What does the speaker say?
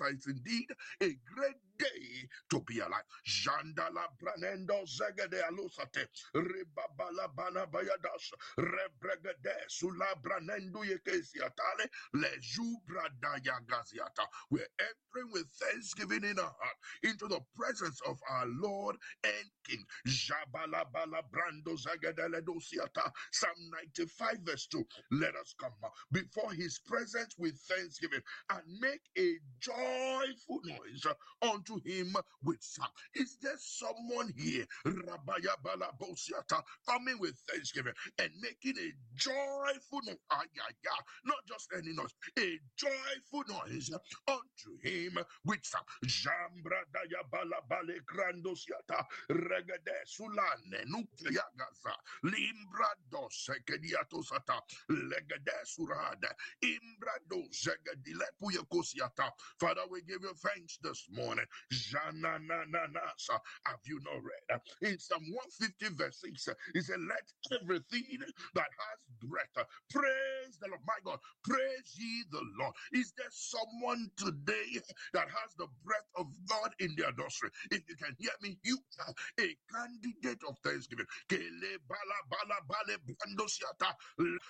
that it's indeed a great day to be alive. Jandala Branendo Zegede Alusate, Ribabala Bana Bayadas, Rebregade Sula Branendu Yekesiatale, Lejubra Dayagaziata. We're entering with thanksgiving in our heart into the presence of our Lord and King. Jabala Bala Brando Zagedele Dosiata. Psalm 95 verse 2. Let us come before his presence with thanksgiving and make a joyful noise unto him with song. Is there someone here, Rabaya Balabosiata, coming with thanksgiving and making a joyful noise? Not just any noise, a joyful noise unto him with song. Jambra Daya Balabale Grandosiata, Regade Sulane Nucleagaza, Limbra dos Sekediatosata, Legade Surada, Imbrado Zegadilepuya Kosiata. Father, we give you thanks this morning. Jana na na na sa. Have you not read? In Psalm 150 verse 6, it said, let everything that has breath praise the Lord. My God, praise ye the Lord. Is there someone today that has the breath of God in their nostril? If you can hear me, you are a candidate of thanksgiving. Kele bala bala bale brando siata.